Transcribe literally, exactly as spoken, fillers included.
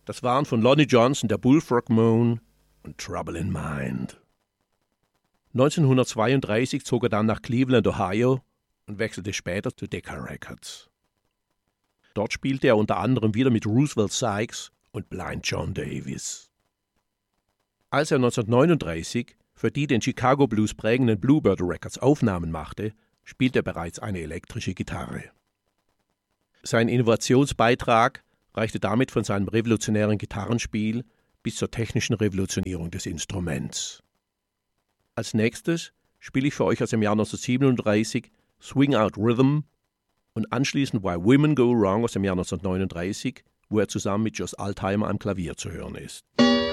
Das waren von Lonnie Johnson der Bullfrog Moon und Trouble in Mind. neunzehnhundertzweiunddreißig zog er dann nach Cleveland, Ohio und wechselte später zu Decca Records. Dort spielte er unter anderem wieder mit Roosevelt Sykes und Blind John Davis. Als er neunzehnhundertneununddreißig für die den Chicago Blues prägenden Bluebird Records Aufnahmen machte, spielte er bereits eine elektrische Gitarre. Sein Innovationsbeitrag reichte damit von seinem revolutionären Gitarrenspiel bis zur technischen Revolutionierung des Instruments. Als nächstes spiele ich für euch aus dem Jahr neunzehnhundertsiebenunddreißig Swing Out Rhythm und anschließend Why Women Go Wrong aus dem Jahr neunzehnhundertneununddreißig, wo er zusammen mit Joss Altheimer am Klavier zu hören ist.